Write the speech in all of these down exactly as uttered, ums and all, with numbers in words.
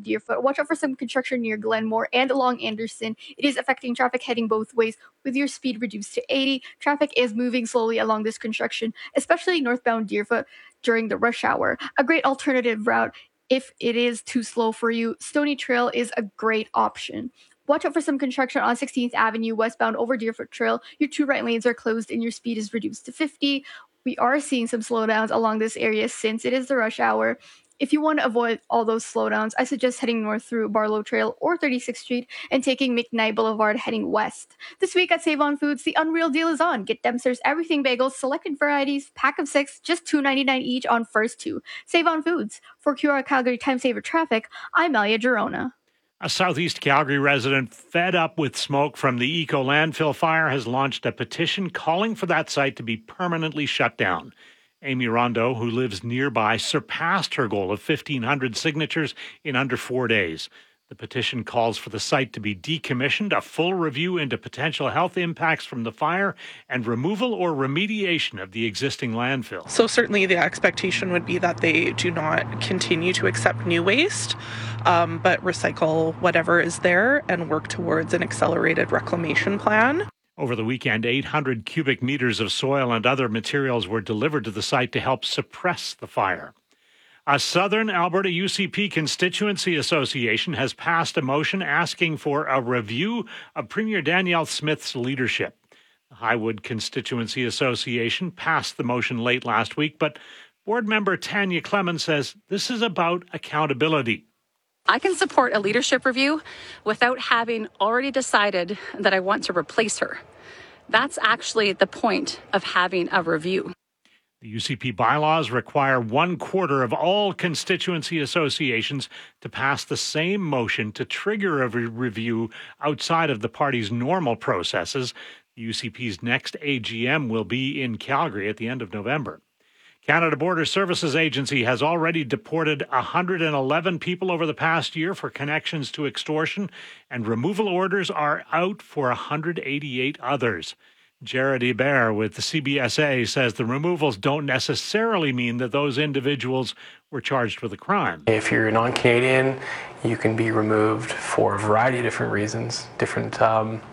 of Deerfoot. Watch out for some construction near Glenmore and along Anderson. It is affecting traffic heading both ways with your speed reduced to eighty. Traffic is moving slowly along this construction, especially northbound Deerfoot during the rush hour. A great alternative route if it is too slow for you, Stony Trail is a great option. Watch out for some construction on sixteenth Avenue westbound over Deerfoot Trail. Your two right lanes are closed and your speed is reduced to fifty. We are seeing some slowdowns along this area since it is the rush hour. If you want to avoid all those slowdowns, I suggest heading north through Barlow Trail or thirty-sixth Street and taking McKnight Boulevard heading west. This week at Save On Foods, the unreal deal is on. Get Dempster's Everything Bagels, selected varieties, pack of six, just two ninety-nine each on first two. Save On Foods. For Q R Calgary Time Saver Traffic, I'm Malia Girona. A Southeast Calgary resident fed up with smoke from the Eco landfill fire has launched a petition calling for that site to be permanently shut down. Amy Rondo, who lives nearby, surpassed her goal of fifteen hundred signatures in under four days. The petition calls for the site to be decommissioned, a full review into potential health impacts from the fire, and removal or remediation of the existing landfill. So certainly the expectation would be that they do not continue to accept new waste, um, but recycle whatever is there and work towards an accelerated reclamation plan. Over the weekend, eight hundred cubic meters of soil and other materials were delivered to the site to help suppress the fire. A Southern Alberta U C P Constituency Association has passed a motion asking for a review of Premier Danielle Smith's leadership. The Highwood Constituency Association passed the motion late last week, but board member Tanya Clemens says this is about accountability. I can support a leadership review without having already decided that I want to replace her. That's actually the point of having a review. The U C P bylaws require one quarter of all constituency associations to pass the same motion to trigger a re- review outside of the party's normal processes. The U C P's next A G M will be in Calgary at the end of November. Canada Border Services Agency has already deported one hundred eleven people over the past year for connections to extortion, and removal orders are out for one hundred eighty-eight others. Jared Hebert with the C B S A says the removals don't necessarily mean that those individuals were charged with a crime. If you're non-Canadian, you can be removed for a variety of different reasons, different um,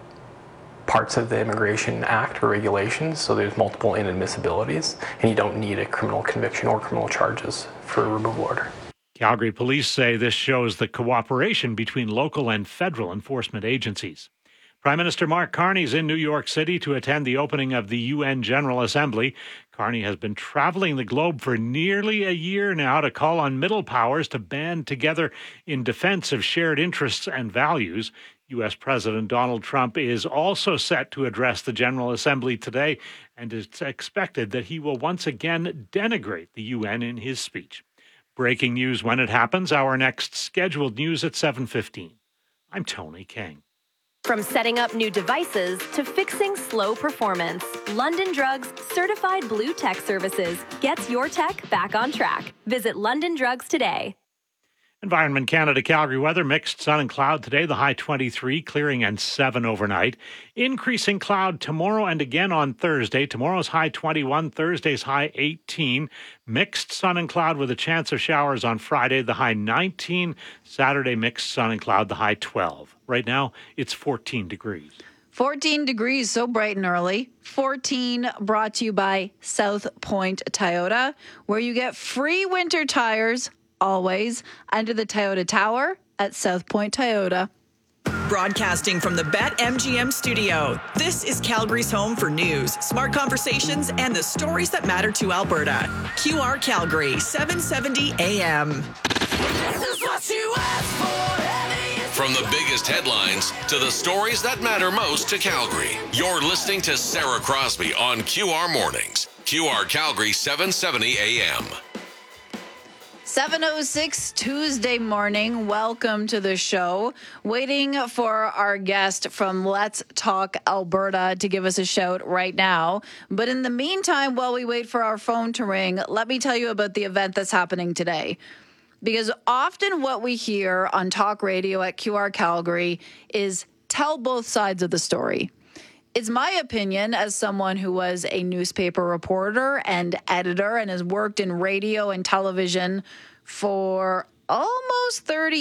parts of the Immigration Act or regulations, so there's multiple inadmissibilities, and you don't need a criminal conviction or criminal charges for a removal order. Calgary police say this shows the cooperation between local and federal enforcement agencies. Prime Minister Mark Carney is in New York City to attend the opening of the U N General Assembly. Carney has been traveling the globe for nearly a year now to call on middle powers to band together in defense of shared interests and values. U S. President Donald Trump is also set to address the General Assembly today, and it's expected that he will once again denigrate the U N in his speech. Breaking news when it happens. Our next scheduled news at seven fifteen. I'm Tony King. From setting up new devices to fixing slow performance, London Drugs Certified Blue Tech Services gets your tech back on track. Visit London Drugs today. Environment Canada Calgary weather, mixed sun and cloud today, the high twenty-three, clearing and seven overnight. Increasing cloud tomorrow and again on Thursday. Tomorrow's high twenty-one, Thursday's high eighteen. Mixed sun and cloud with a chance of showers on Friday, the high nineteen. Saturday, mixed sun and cloud, the high twelve. Right now, it's fourteen degrees. fourteen degrees, so bright and early. fourteen brought to you by South Point Toyota, where you get free winter tires always under the Toyota Tower at South Point Toyota. Broadcasting from the BetMGM studio, this is Calgary's home for news, smart conversations, and the stories that matter to Alberta. Q R Calgary, seven seventy A M. This is what you asked for. From the biggest headlines to the stories that matter most to Calgary, you're listening to Sarah Crosby on Q R Mornings. Q R Calgary, seven seventy A M. seven oh six Tuesday morning. Welcome to the show. Waiting for our guest from Let's Talk Alberta to give us a shout right now. But in the meantime, while we wait for our phone to ring, let me tell you about the event that's happening today. Because often what we hear on talk radio at Q R Calgary is tell both sides of the story. It's my opinion, as someone who was a newspaper reporter and editor and has worked in radio and television for almost thirty